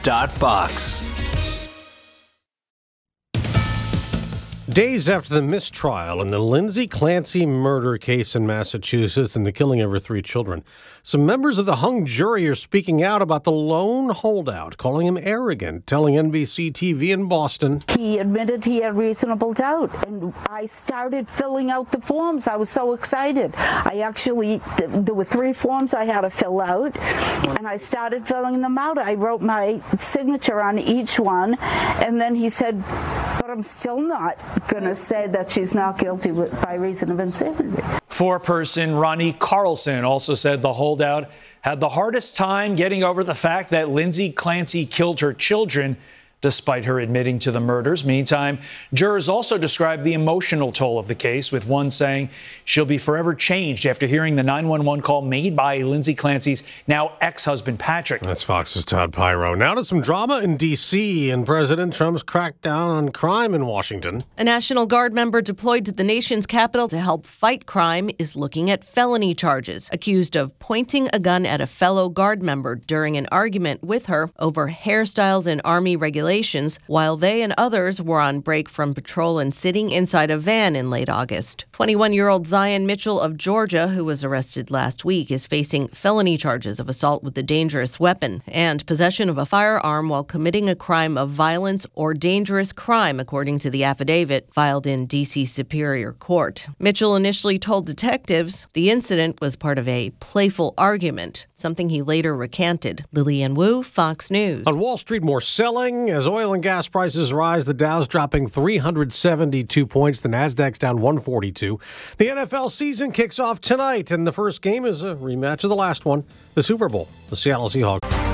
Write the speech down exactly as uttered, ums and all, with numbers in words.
dot fox. Days after the mistrial in the Lindsay Clancy murder case in Massachusetts and the killing of her three children, some members of the hung jury are speaking out about the lone holdout, calling him arrogant, telling N B C T V in Boston. He admitted he had reasonable doubt, and I started filling out the forms. I was so excited. I actually, there were three forms I had to fill out, and I started filling them out. I wrote my signature on each one, and then he said, but I'm still not going to say that she's not guilty by reason of insanity. Foreperson Ronnie Carlson also said the holdout had the hardest time getting over the fact that Lindsay Clancy killed her children, despite her admitting to the murders. Meantime, jurors also described the emotional toll of the case, with one saying she'll be forever changed after hearing the nine one one call made by Lindsay Clancy's now ex-husband, Patrick. That's Fox's Todd Pyro. Now to some drama in D C and President Trump's crackdown on crime in Washington. A National Guard member deployed to the nation's capital to help fight crime is looking at felony charges, accused of pointing a gun at a fellow Guard member during an argument with her over hairstyles and Army regulations while they and others were on break from patrol and sitting inside a van in late August. twenty-one-year-old Zion Mitchell of Georgia, who was arrested last week, is facing felony charges of assault with a dangerous weapon and possession of a firearm while committing a crime of violence or dangerous crime, according to the affidavit filed in D C Superior Court. Mitchell initially told detectives the incident was part of a playful argument, something he later recanted. Lillian Wu, Fox News. On Wall Street, more selling. As oil and gas prices rise, the Dow's dropping three hundred seventy-two points. The Nasdaq's down one forty-two. The N F L season kicks off tonight, and the first game is a rematch of the last one, the Super Bowl, the Seattle Seahawks.